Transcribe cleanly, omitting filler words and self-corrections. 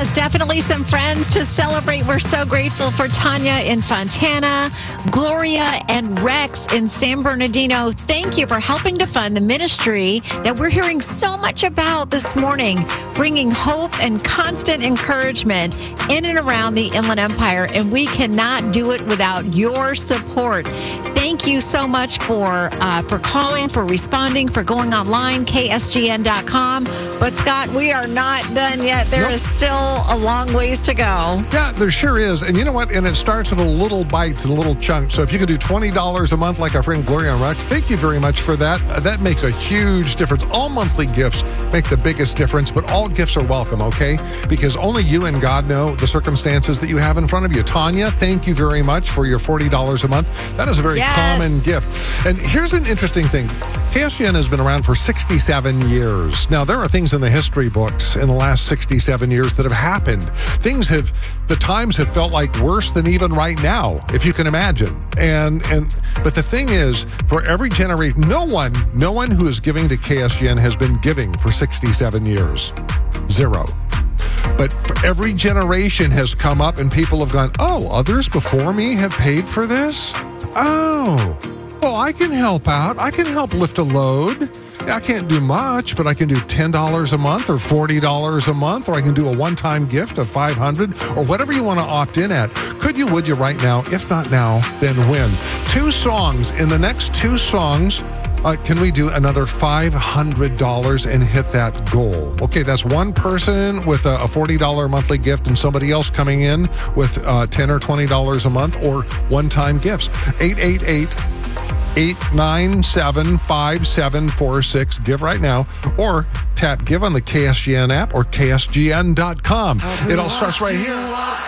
There's definitely some friends to celebrate. We're so grateful for Tanya in Fontana, Gloria and Rex in San Bernardino. Thank you for helping to fund the ministry that we're hearing so much about this morning, bringing hope and constant encouragement in and around the Inland Empire. And we cannot do it without your support. Thank you so much for calling, for responding, for going online, ksgn.com. But Scott, we are not done yet. There is still a long ways to go. Yeah, there sure is. And you know what? And it starts with a little bites and a little chunk. So if you can do $20 a month like our friend Gloria and Rex, thank you very much for that. That makes a huge difference. All monthly gifts make the biggest difference, but all gifts are welcome, okay? Because only you and God know the circumstances that you have in front of you. Tanya, thank you very much for your $40 a month. That is a very common gift. And here's an interesting thing. KSGN has been around for 67 years. Now, there are things in the history books in the last 67 years that have happened. The times have felt like worse than even right now, if you can imagine. But the thing is, for every generation, no one who is giving to KSGN has been giving for 67 years. Zero. But for every generation has come up and people have gone, oh, others before me have paid for this? Oh, well, I can help out. I can help lift a load. I can't do much, but I can do $10 a month or $40 a month, or I can do a one-time gift of $500 or whatever you want to opt in at. Could you, would you right now? If not now, then when? 2 songs. In the next 2 songs, can we do another $500 and hit that goal? Okay, that's one person with a $40 monthly gift and somebody else coming in with $10 or $20 a month or one-time gifts. 888-897-5746. Give right now, or tap Give on the KSGN app or ksgn.com. It all starts right here.